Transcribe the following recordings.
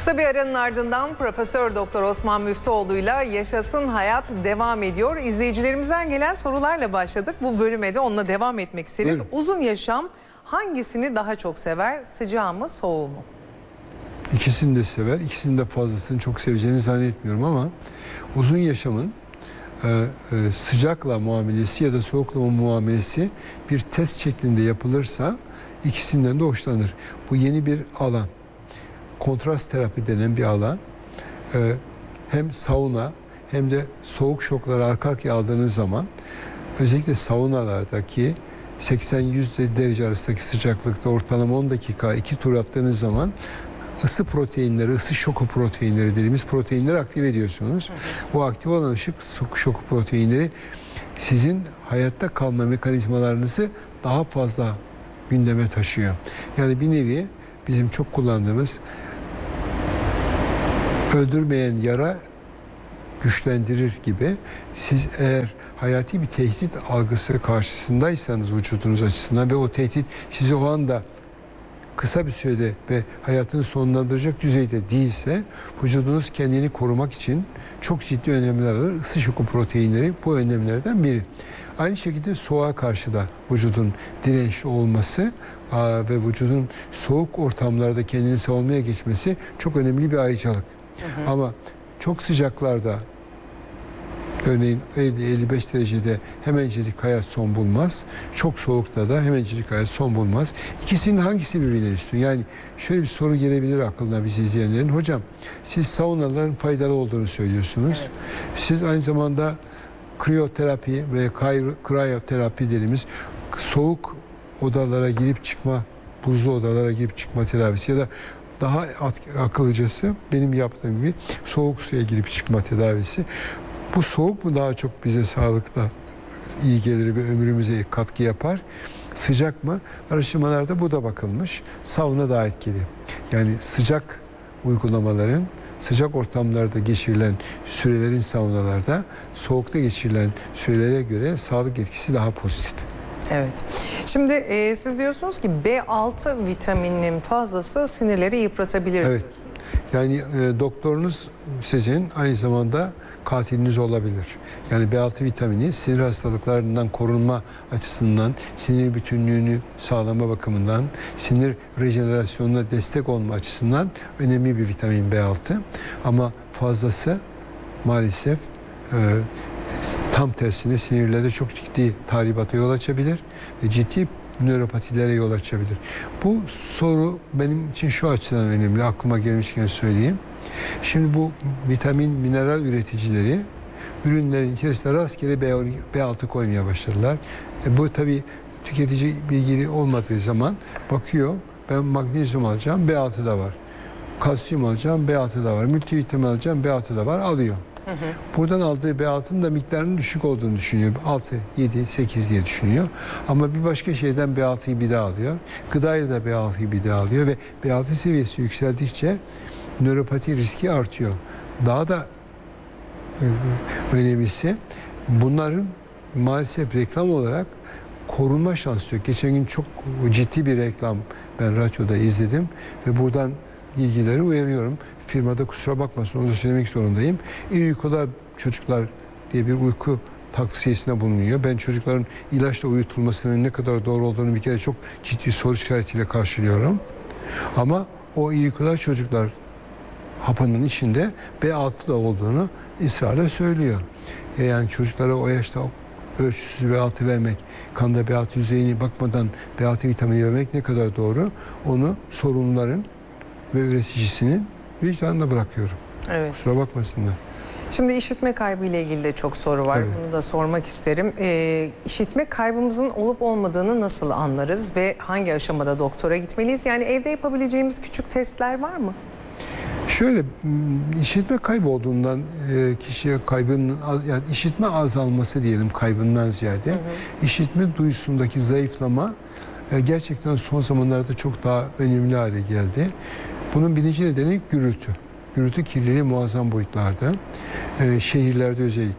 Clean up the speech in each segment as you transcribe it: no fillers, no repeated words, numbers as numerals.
Kısa bir aranın ardından Profesör Doktor Osman Müftüoğlu'yla Yaşasın Hayat devam ediyor. İzleyicilerimizden gelen sorularla başladık. Bu bölüme de onunla devam etmek isteriz. Evet. Uzun yaşam hangisini daha çok sever? Sıcağı mı, soğuğu mu? İkisini de sever. İkisinin de fazlasını çok seveceğini zannetmiyorum ama uzun yaşamın sıcakla muamelesi ya da soğukla muamelesi bir test şeklinde yapılırsa ikisinden de hoşlanır. Bu yeni bir alan. Kontrast terapi denen bir alan. Hem sauna hem de soğuk şokları arka arkaya aldığınız zaman özellikle saunalardaki 80-100 derece arasındaki sıcaklıkta ortalama 10 dakika 2 tur attığınız zaman ısı proteinleri, ısı şoku proteinleri dediğimiz proteinleri aktive ediyorsunuz. O aktive olan ısı şoku proteinleri sizin hayatta kalma mekanizmalarınızı daha fazla gündeme taşıyor. Yani bir nevi bizim çok kullandığımız öldürmeyen yara güçlendirir gibi, siz eğer hayati bir tehdit algısı karşısındaysanız vücudunuz açısından ve o tehdit sizi o anda kısa bir sürede ve hayatını sonlandıracak düzeyde değilse vücudunuz kendini korumak için çok ciddi önlemler alır. Isı şoku proteinleri bu önlemlerden biri. Aynı şekilde soğuğa karşı da vücudun dirençli olması ve vücudun soğuk ortamlarda kendini savunmaya geçmesi çok önemli bir ayrıcalık. Ama çok sıcaklarda, örneğin 50-55 derecede hemencecik hayat son bulmaz. Çok soğukta da hemencecik hayat son bulmaz. İkisinin hangisi birbirine üstün? Yani şöyle bir soru gelebilir aklına bizi izleyenlerin. Hocam siz saunaların faydalı olduğunu söylüyorsunuz. Evet. Siz aynı zamanda kriyoterapi ve kriyoterapi dediğimiz soğuk odalara girip çıkma, buzlu odalara girip çıkma tedavisi ya da daha akıllıcası benim yaptığım gibi soğuk suya girip çıkma tedavisi. Bu soğuk mu daha çok bize sağlıkla iyi gelir ve ömrümüze katkı yapar? Sıcak mı? Araştırmalarda bu da bakılmış. Sauna daha etkili. Yani sıcak uygulamaların, sıcak ortamlarda geçirilen sürelerin saunalarda soğukta geçirilen sürelere göre sağlık etkisi daha pozitif. Evet. Şimdi siz diyorsunuz ki B6 vitamininin fazlası sinirleri yıpratabilir. Evet. Yani doktorunuz sizin aynı zamanda katiliniz olabilir. Yani B6 vitamini sinir hastalıklarından korunma açısından, sinir bütünlüğünü sağlama bakımından, sinir rejenerasyonuna destek olma açısından önemli bir vitamin B6. Ama fazlası maalesef tam tersine sinirlerde çok ciddi tahribata yol açabilir ve ciddi nöropatilere yol açabilir. Bu soru benim için şu açıdan önemli, aklıma gelmişken söyleyeyim. Şimdi bu vitamin, mineral üreticileri ürünlerin içerisine rastgele B6 koymaya başladılar. Bu tabii tüketici bilgili olmadığı zaman bakıyor, ben magnezyum alacağım, B6 da var. Kalsiyum alacağım, B6 da var. Multivitamin alacağım, B6 da var, alıyor. Buradan aldığı B6'nın da miktarının düşük olduğunu düşünüyor. 6, 7, 8 diye düşünüyor. Ama bir başka şeyden B6'yı bir daha alıyor. Gıdayla da B6'yı bir daha alıyor ve B6 seviyesi yükseldikçe nöropati riski artıyor. Daha da önemlisi bunların maalesef reklam olarak korunma şansı yok. Geçen gün çok ciddi bir reklam ben radyoda izledim ve buradan ilgileri uyarıyorum. Firmada kusura bakmasın, onu da söylemek zorundayım. İyi uykular çocuklar diye bir uyku tavsiyesinde bulunuyor. Ben çocukların ilaçla uyutulmasının ne kadar doğru olduğunu bir kere çok ciddi soru işaretiyle karşılıyorum. Ama o iyi uykular çocuklar hapının içinde B6 da olduğunu ısrarla söylüyor. Yani çocuklara o yaşta ölçüsüz B6 vermek, kanda B6 yüzeyine bakmadan B6 vitamini vermek ne kadar doğru, onu sorumluların ve üreticisinin vicdanına bırakıyorum. Evet. Kusura bakmasınlar. Şimdi işitme kaybı ile ilgili de çok soru var. Evet. Bunu da sormak isterim. İşitme kaybımızın olup olmadığını nasıl anlarız ve hangi aşamada doktora gitmeliyiz? Yani evde yapabileceğimiz küçük testler var mı? Şöyle, işitme kaybı olduğundan kişiye kaybının, yani işitme azalması diyelim kaybından ziyade, işitme duyusundaki zayıflama gerçekten son zamanlarda çok daha önemli hale geldi. Bunun birinci nedeni gürültü. Gürültü kirliliği muazzam boyutlarda. Şehirlerde özellikle,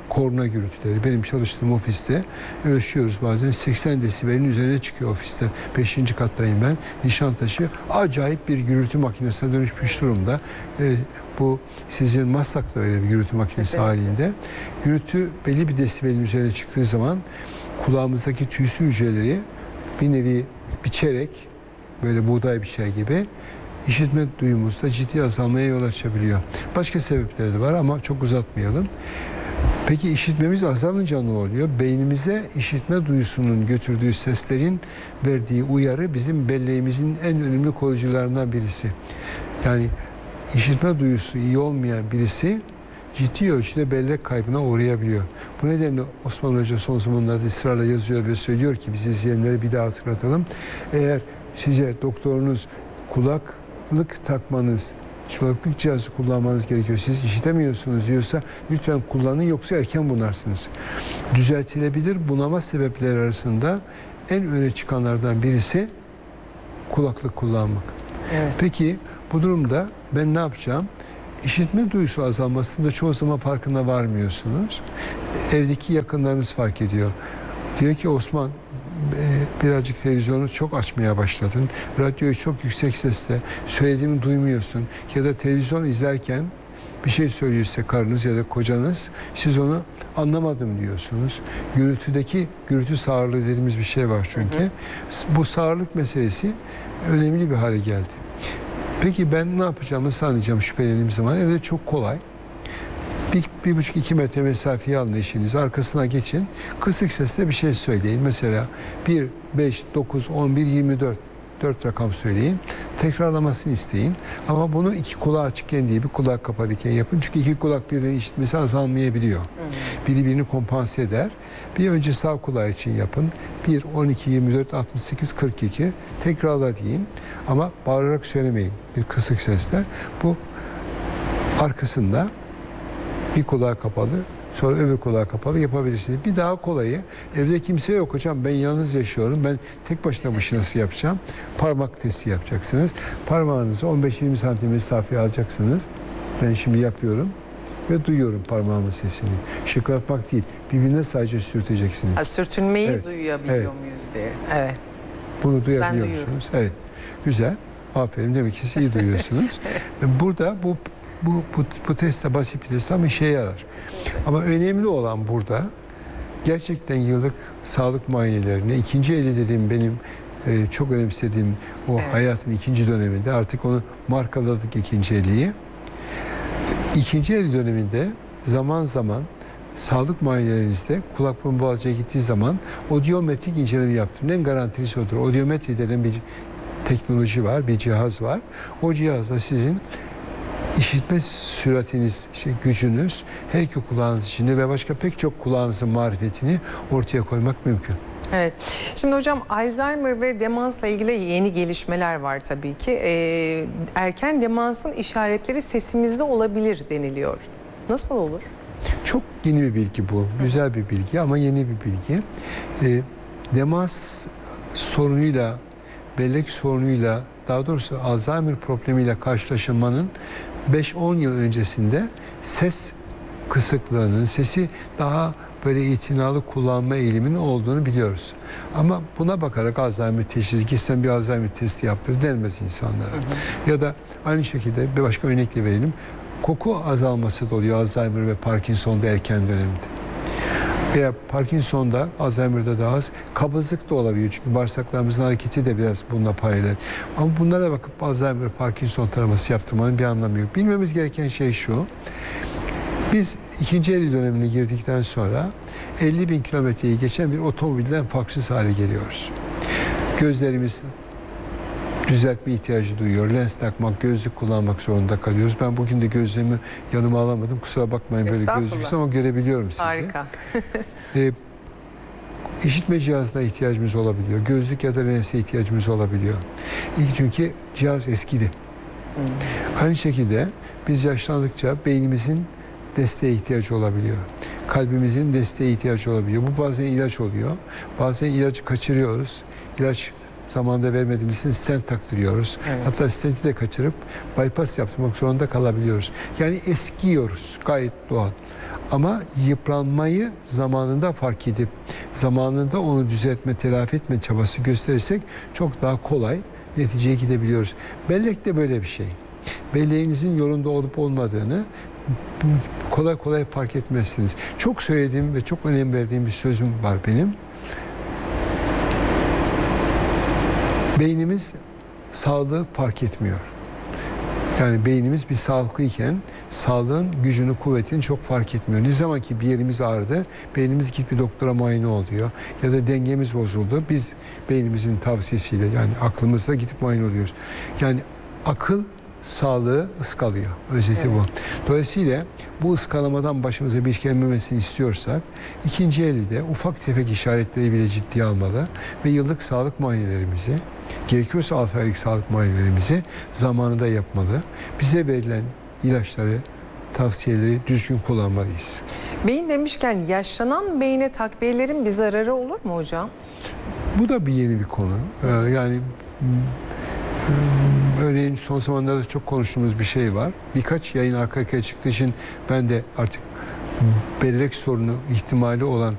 korna gürültüleri. Benim çalıştığım ofiste ölçüyoruz, bazen 80 desibelin üzerine çıkıyor ofiste. 5. kattayım ben. Nişantaşı acayip bir gürültü makinesine dönüşmüş durumda. Bu sizin Maslak'ta öyle bir gürültü makinesi halinde. Gürültü belli bir desibelin üzerine çıktığı zaman kulağımızdaki tüysü hücreleri bir nevi biçerek, böyle buğday biçer gibi, işitme duyumuzda ciddi azalmaya yol açabiliyor. Başka sebepleri de var ama çok uzatmayalım. Peki işitmemiz azalınca ne oluyor? Beynimize işitme duyusunun götürdüğü seslerin verdiği uyarı bizim belleğimizin en önemli koruyucularından birisi. Yani işitme duyusu iyi olmayan birisi ciddi ölçüde bellek kaybına uğrayabiliyor. Bu nedenle Osman Hoca son zamanlarda ısrarla yazıyor ve söylüyor ki biz izleyenlere bir daha hatırlatalım. Eğer size doktorunuz kulaklık takmanız, kulaklık cihazı kullanmanız gerekiyor, siz işitemiyorsunuz diyorsa lütfen kullanın, yoksa erken bunarsınız. Düzeltilebilir bunama sebepleri arasında en öne çıkanlardan birisi kulaklık kullanmak. Evet. Peki bu durumda ben ne yapacağım? İşitme duyusu azalmasında çoğu zaman farkına varmıyorsunuz. Evdeki yakınlarınız fark ediyor. Diyor ki Osman, birazcık televizyonu çok açmaya başladın. Radyoyu çok yüksek sesle söylediğimi duymuyorsun. Ya da televizyon izlerken bir şey söylüyorsa karınız ya da kocanız, siz onu anlamadım diyorsunuz. Gürültü sağırlığı dediğimiz bir şey var çünkü. Bu sağırlık meselesi önemli bir hale geldi. Peki ben ne yapacağımı sanacağım şüphelendiğim zaman? Evde çok kolay. 1,5-2 metre mesafeyi alın eşiniz, arkasına geçin. Kısık sesle bir şey söyleyin. Mesela 1, 5, 9, 11, 24. 4 rakam söyleyin. Tekrarlamasını isteyin. Ama bunu iki kulağı açıkken değil, bir kulak kapalıyken yapın. Çünkü iki kulak birden işitmesi azalmayabiliyor. Biri birini kompanse eder. Bir önce sağ kulağı için yapın. 1, 12, 24, 68, 42. Tekrarla deyin. Ama bağırarak söylemeyin. Bir kısık sesle. Bu arkasında bir kulağı kapalı, sonra öbür kulağı kapalı yapabilirsiniz. Bir daha kolayı, evde kimse yok hocam, ben yalnız yaşıyorum, ben tek başına bu işi nasıl yapacağım? Parmak testi yapacaksınız. Parmağınızı 15-20 santim mesafeye alacaksınız. Ben şimdi yapıyorum ve duyuyorum parmağımın sesini. Şıklatmak değil, birbirine sadece sürteceksiniz. Sürtünmeyi duyabiliyor muyuz diye. Evet. Bunu duyabiliyor musunuz? Evet. Güzel. Aferin, demek ki siz iyi duyuyorsunuz. Burada bu test de basit bir test ama işe yarar. Kesinlikle. Ama önemli olan burada gerçekten yıllık sağlık muayenelerine, ikinci eli dediğim benim çok önemsediğim o hayatın ikinci döneminde, artık onu markaladık ikinci eliyi. İkinci eli döneminde zaman zaman sağlık muayenelerinizde kulak burun boğazcıya gittiği zaman odiometrik inceleme yaptırın. En garantilisi odur. Odiometri denen bir teknoloji var, bir cihaz var. O cihazla sizin İşitme süratiniz, gücünüz her iki kulağınız içinde ve başka pek çok kulağınızın marifetini ortaya koymak mümkün. Evet. Şimdi hocam, Alzheimer ve demansla ilgili yeni gelişmeler var tabii ki. Erken demansın işaretleri sesimizde olabilir deniliyor. Nasıl olur? Çok yeni bir bilgi bu. Güzel bir bilgi ama yeni bir bilgi. Demans sorunuyla, bellek sorunuyla, daha doğrusu Alzheimer problemiyle karşılaşılmanın 5-10 yıl öncesinde ses kısıklığının, sesi daha böyle itinalı kullanma eğiliminin olduğunu biliyoruz. Ama buna bakarak Alzheimer teşhisi, gitsen bir Alzheimer testi yaptır denmez insanlara. Ya da aynı şekilde bir başka örnekle verelim. Koku azalması da oluyor Alzheimer ve Parkinson'da erken dönemde. Veya Parkinson'da, Alzheimer'da daha az, kabızlık da olabiliyor. Çünkü bağırsaklarımızın hareketi de biraz bununla paralel. Ama bunlara bakıp Alzheimer, Parkinson taraması yaptırmanın bir anlamı yok. Bilmemiz gereken şey şu: biz ikinci eli dönemine girdikten sonra 50.000 kilometreyi geçen bir otomobilden farksız hale geliyoruz. Gözlerimiz düzeltme ihtiyacı duyuyor. Lens takmak, gözlük kullanmak zorunda kalıyoruz. Ben bugün de gözlüğümü yanıma alamadım. Kusura bakmayın böyle gözlüksüz ama görebiliyorum sizi. Harika. İşitme cihazına ihtiyacımız olabiliyor. Gözlük ya da lense ihtiyacımız olabiliyor. Çünkü cihaz eskidi. Aynı şekilde biz yaşlandıkça beynimizin desteğe ihtiyacı olabiliyor. Kalbimizin desteğe ihtiyacı olabiliyor. Bu bazen ilaç oluyor. Bazen ilacı kaçırıyoruz. İlaç zamanında vermediğimiz için stent taktırıyoruz. Evet. Hatta stenti de kaçırıp bypass yaptırmak zorunda kalabiliyoruz. Yani eskiyoruz. Gayet doğal. Ama yıpranmayı zamanında fark edip zamanında onu düzeltme, telafi etme çabası gösterirsek çok daha kolay neticeye gidebiliyoruz. Bellek de böyle bir şey. Belleğinizin yolunda olup olmadığını kolay kolay fark etmezsiniz. Çok söylediğim ve çok önem verdiğim bir sözüm var benim. Beynimiz sağlığı fark etmiyor. Yani beynimiz bir sağlıklıyken sağlığın gücünü, kuvvetini çok fark etmiyor. Ne zaman ki bir yerimiz ağrıdı, beynimiz git bir doktora muayene oluyor. Ya da dengemiz bozuldu. Biz beynimizin tavsiyesiyle yani aklımızla gidip muayene oluyoruz. Yani akıl sağlığı ıskalıyor. Özeti bu. Dolayısıyla bu ıskalamadan başımıza bir iş gelmemesini istiyorsak ikinci elde ufak tefek işaretleri bile ciddiye almalı ve yıllık sağlık muayenelerimizi, gerekiyorsa 6 aylık sağlık muayenelerimizi zamanında yapmalı. Bize verilen ilaçları, tavsiyeleri düzgün kullanmalıyız. Beyin demişken yaşlanan beyne takviyelerin bir zararı olur mu hocam? Bu da bir yeni bir konu. Yani örneğin son zamanlarda çok konuştuğumuz bir şey var. Birkaç yayın arka arkaya çıktığı için ben de artık bellek sorunu ihtimali olan